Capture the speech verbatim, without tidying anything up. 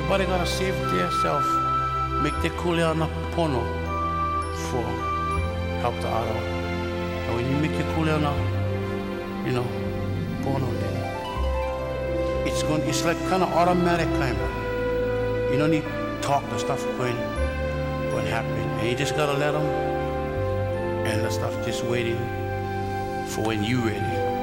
Everybody gotta save themselves. Make the kuleana pono for help the other. And when you make your kuleana, you know, pono, then it's going. It's like kind of automatic, kind of. You don't need to talk the stuff going, going happen, and you just gotta let them, and the stuff just waiting for when you ready.